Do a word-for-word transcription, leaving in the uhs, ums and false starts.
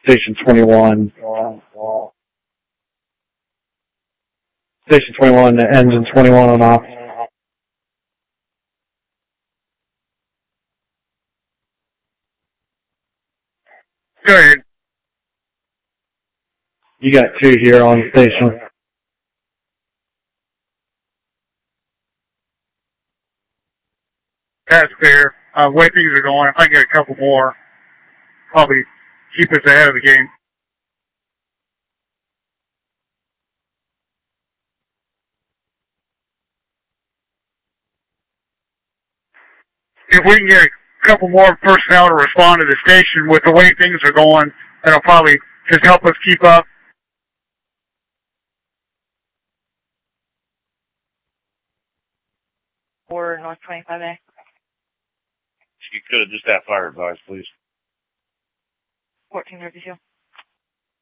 Station twenty-one. Station twenty-one, engine twenty-one on off. Go ahead. You got two here on the station. That's fair. Uh, the way things are going, if I get a couple more, probably keep us ahead of the game. If we can get a couple more personnel to respond to the station with the way things are going, that'll probably just help us keep up. Or North twenty-five A. You could have just had fire advice, please. fourteen thirty-two.